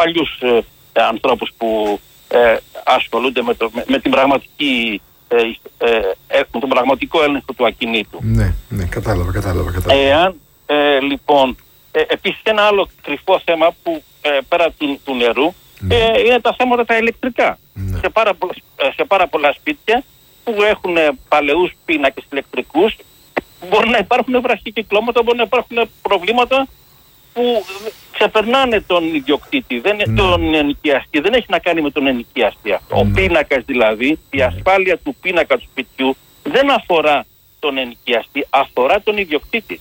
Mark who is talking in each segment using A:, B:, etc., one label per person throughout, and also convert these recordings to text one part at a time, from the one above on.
A: παλιούς ανθρώπους που ασχολούνται με την πραγματική, με τον πραγματικό έλεγχο του ακινήτου.
B: Ναι, κατάλαβα.
A: Εάν λοιπόν, επίσης ένα άλλο κρυφό θέμα που πέρα του νερού είναι τα θέματα τα ηλεκτρικά. Σε πάρα πολλά σπίτια που έχουν παλαιούς πίνακες ηλεκτρικούς, μπορεί να υπάρχουν βραχικυκλώματα, μπορεί να υπάρχουν προβλήματα που ξεπερνάνε τον ιδιοκτήτη, τον ενοικιαστή. Δεν έχει να κάνει με τον ενοικιαστή αυτό. Ο πίνακας δηλαδή, η ασφάλεια του πίνακα του σπιτιού δεν αφορά τον ενοικιαστή, αφορά τον ιδιοκτήτη.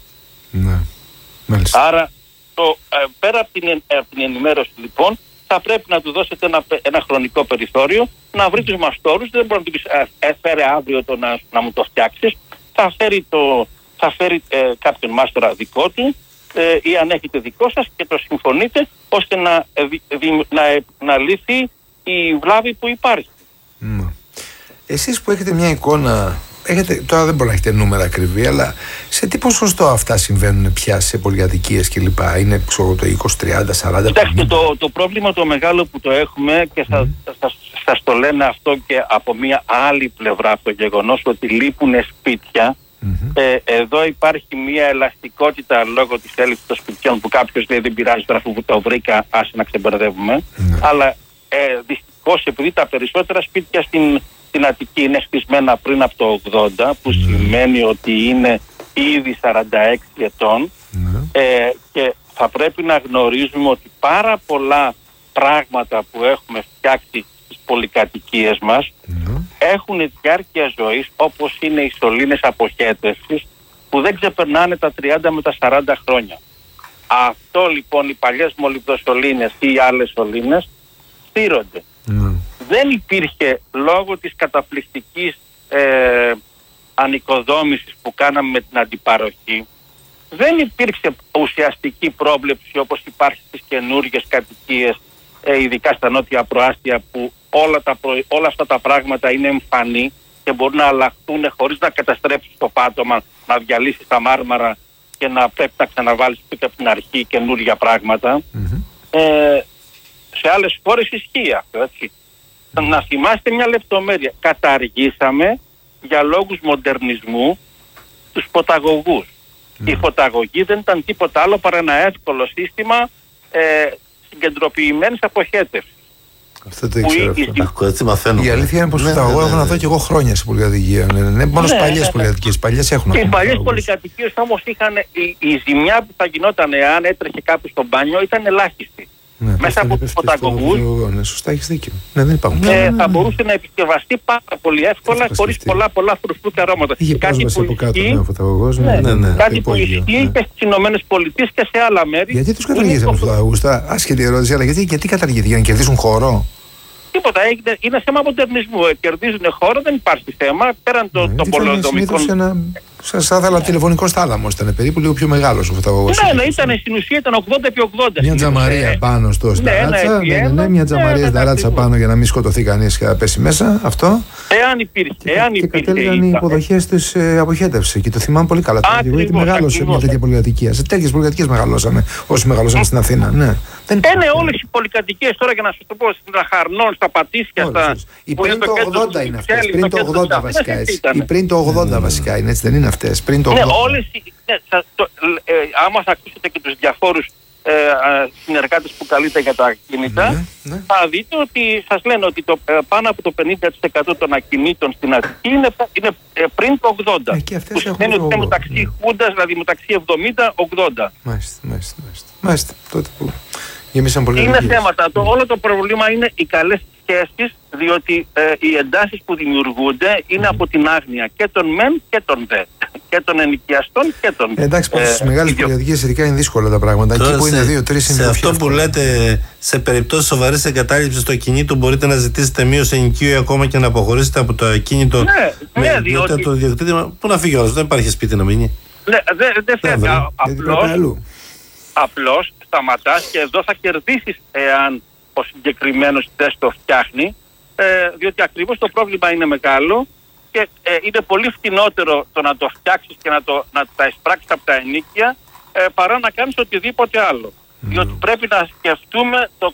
A: Άρα πέρα από την ενημέρωση λοιπόν, θα πρέπει να του δώσετε ένα χρονικό περιθώριο να βρει τους μαστόρους. Δεν μπορεί να του πεις έφερε αύριο να μου το φτιάξεις. Θα φέρει κάποιον μάστορα δικό του ή αν έχετε δικό σας και το συμφωνείτε ώστε να λύθει η βλάβη που υπάρχει.
B: Εσείς που έχετε μια εικόνα, τώρα δεν μπορεί να έχετε νούμερα ακριβή, αλλά σε τι ποσοστό αυτά συμβαίνουν πια σε πολυκατοικίες κλπ? Είναι το 20, 30, 40?
A: Κοιτάξτε, το πρόβλημα το μεγάλο που το έχουμε και σας το λένε αυτό και από μια άλλη πλευρά, το γεγονός ότι λείπουν σπίτια. Εδώ υπάρχει μια ελαστικότητα λόγω της έλλειψης των σπιτιών που κάποιος λέει δεν πειράζει τώρα που το βρήκα, άσε να ξεμπερδεύουμε. Αλλά δυστυχώς επειδή τα περισσότερα σπίτια στην Αττική είναι χτισμένα πριν από το 80, που σημαίνει ότι είναι ήδη 46 ετών, και θα πρέπει να γνωρίζουμε ότι πάρα πολλά πράγματα που έχουμε φτιάξει στις πολυκατοικίες μας έχουν διάρκεια ζωής, όπως είναι οι σωλήνες αποχέτευσης που δεν ξεπερνάνε τα 30 με τα 40 χρόνια. Αυτό λοιπόν, οι παλιές μολυβδοσωλήνες ή οι άλλες σωλήνες στήρονται. Δεν υπήρχε, λόγω της καταπληκτικής ανοικοδόμησης που κάναμε με την αντιπαροχή, δεν υπήρξε ουσιαστική πρόβλεψη όπως υπάρχει στις καινούργιες κατοικίες, ειδικά στα νότια προάστια, που όλα αυτά τα πράγματα είναι εμφανή και μπορούν να αλλάχτούν χωρίς να καταστρέψεις το πάτωμα, να διαλύσεις τα μάρμαρα και να πρέπει να ξαναβάλεις πίσω από την αρχή καινούργια πράγματα. Σε άλλες χώρες ισχύει αυτό, έτσι. Να θυμάστε μια λεπτομέρεια. Καταργήσαμε για λόγους μοντερνισμού τους φωταγωγούς. Η φωταγωγή δεν ήταν τίποτα άλλο παρά ένα εύκολο σύστημα συγκεντροποιημένης αποχέτευσης.
B: Αυτό το ήξερα αυτό. Η αλήθεια είναι πως φωταγωγό έχω να δω και εγώ χρόνια σε πολυκατοικία. Μόνο στις παλιές πολυκατοικίες. Παλιές έχουν.
A: Οι παλιές πολυκατοικίες όμως είχαν η ζημιά που θα γινόταν εάν έτρεχε κάποιος στο μπάνιο ήταν ελάχιστη. Μέσα από τους φωταγωγούς.
B: Σωστά, έχεις δίκιο. Δεν υπάρχουν.
A: Θα μπορούσε να επισκευαστεί πάρα πολύ εύκολα, χωρίς πολλά φρουφρούτα αρώματα.
B: Είχε πρόσβαση από κάτω ο φωταγωγός.
A: Κάτι που ισχύει και στις Ηνωμένες Πολιτείες και σε άλλα μέρη.
B: Γιατί τους καταργήσαμε τους φωταγωγούς? Άσχετη ερώτηση, αλλά γιατί καταργήθηκε? Για να κερδίσουν χώρο?
A: Τίποτα, είναι θέμα μοντερνισμού. Κερδίζουν χώρο, δεν υπάρχει θέμα. Πέραν των πολεοδομικών.
B: Σαν τηλεφωνικός θάλαμος ήταν περίπου, λίγο πιο μεγάλος ο φωταγωγός.
A: Ναι, ήταν στην ουσία ήταν 80x80.
B: Μια τζαμαρία πάνω στο σταράτσα. Μια τζαμαρία σταράτσα πάνω για να μην σκοτωθεί κανείς και να πέσει μέσα. Αυτό.
A: Εάν υπήρχε.
B: Και κατέληγαν οι υποδοχές της αποχέτευσης. Και το θυμάμαι πολύ καλά. Γιατί μεγάλωσε μια τέτοια πολυκατοικία. Σε τέτοιες πολυκατοικίες μεγαλώσαμε όσοι μεγαλώσαμε στην Αθήνα. Ναι,
A: όλες οι πολυκατοικίες τώρα, για να σας το πω, στην Αχαρνών, στα Πατήσια.
B: Οι πριν το 80 είναι αυτές. Πριν το 80 βασικά έτσι. Οι πριν το 80 βασικά είναι έτσι, δεν είναι αυτές? Πριν το 80.
A: Άμα θα ακούσετε και τους διαφόρους συνεργάτες που καλείτε για τα ακίνητα, θα δείτε ότι σας λένε ότι πάνω από το 50% των ακινήτων στην Αττική είναι πριν το 80.
B: Και αυτές έχουν
A: είναι μεταξύ Χούντας, δηλαδή μεταξύ 70-80.
B: Μάλιστα. Τότε που γεμίσαν πολύ.
A: Είναι θέματα. Όλο το πρόβλημα είναι οι καλές σχέσεις, διότι οι εντάσεις που δημιουργούνται είναι από την άγνοια και των μεν και των δε. Και των ενοικιαστών και των.
B: Εντάξει, πως στις μεγάλες πολυκατοικίες ειδικά είναι δύσκολα τα πράγματα. Εκεί που είναι 2-3 είναι.
C: Σε αυτό που λέτε, σε περιπτώσει σοβαρής εγκατάλειψης του ακινήτου, μπορείτε να ζητήσετε μείωση ενοικίου ή ακόμα και να αποχωρήσετε από το ακίνητο.
A: Ναι, διότι
C: το ιδιοκτήτη. Πού να φύγει όλος, δεν υπάρχει σπίτι να μείνει.
A: Ναι, δεν φεύγει. Απλώς σταματάς και εδώ θα κερδίσεις εάν ο συγκεκριμένος δεν το φτιάχνει, διότι ακριβώς το πρόβλημα είναι μεγάλο και είναι πολύ φτηνότερο το να το φτιάξεις και να τα εισπράξεις από τα ενοίκια παρά να κάνεις οτιδήποτε άλλο. Διότι πρέπει να σκεφτούμε το